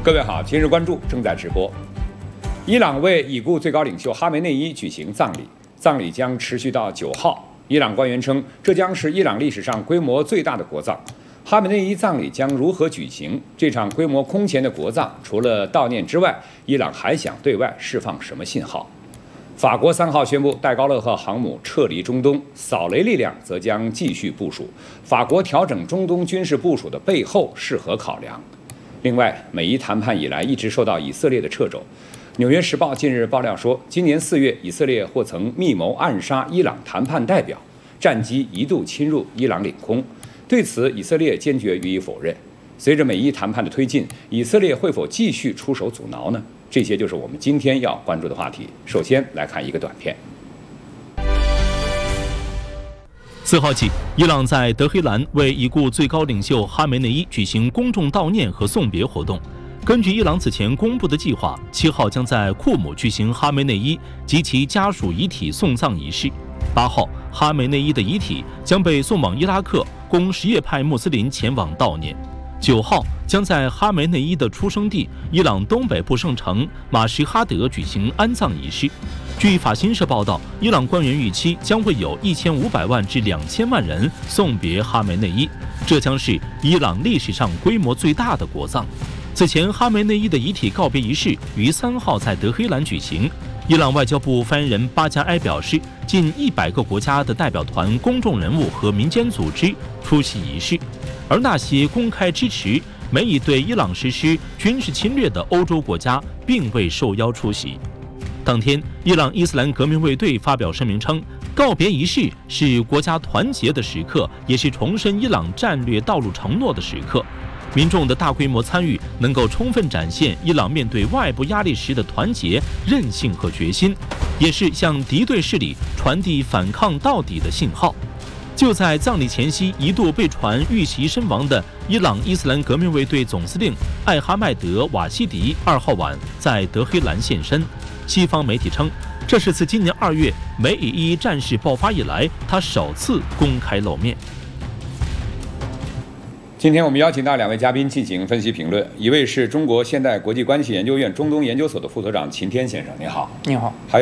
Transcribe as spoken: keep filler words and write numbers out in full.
各位好，今日关注正在直播。伊朗为已故最高领袖哈梅内伊举行葬礼，葬礼将持续到九号。伊朗官员称，这将是伊朗历史上规模最大的国葬。哈梅内伊葬礼将如何举行？这场规模空前的国葬，除了悼念之外，伊朗还想对外释放什么信号？法国三号宣布戴高乐号航母撤离中东，扫雷力量则将继续部署。法国调整中东军事部署的背后是何考量？另外，美伊谈判以来一直受到以色列的掣肘。《纽约时报》近日爆料说，今年四月，以色列或曾密谋暗杀伊朗谈判代表，战机一度侵入伊朗领空。对此，以色列坚决予以否认。随着美伊谈判的推进，以色列会否继续出手阻挠呢？这些就是我们今天要关注的话题。首先来看一个短片。 四号起，伊朗在德黑兰为已故最高领袖哈梅内伊举行公众悼念和送别活动。根据伊朗此前公布的计划，七号将在库姆举行哈梅内伊及其家属遗体送葬仪式。八号，哈梅内伊的遗体将被送往伊拉克，供什叶派穆斯林前往悼念。九号将在哈梅内伊的出生地伊朗东北部圣城马什哈德举行安葬仪式。据法新社报道，伊朗官员预期将会有一千五百万至两千万人送别哈梅内伊，这将是伊朗历史上规模最大的国葬。此前，哈梅内伊的遗体告别仪式于三号在德黑兰举行。伊朗外交部发言人巴加埃表示，近一百个国家的代表团、公众人物和民间组织出席仪式，而那些公开支持美以对伊朗实施军事侵略的欧洲国家并未受邀出席。当天，伊朗伊斯兰革命卫队发表声明称，告别仪式是国家团结的时刻，也是重申伊朗战略道路承诺的时刻。民众的大规模参与能够充分展现伊朗面对外部压力时的团结、韧性和决心，也是向敌对势力传递反抗到底的信号。就在葬礼前夕，一度被传遇袭身亡的伊朗伊斯兰革命卫队总司令艾哈迈德·瓦西迪二号晚在德黑兰现身。西方媒体称，这是自今年二月美以伊战事爆发以来，他首次公开露面。 今天我们邀请到两位嘉宾进行分析评论，一位是中国现代国际关系研究院中东研究所的副所长秦天先生，你好。 你好。 还有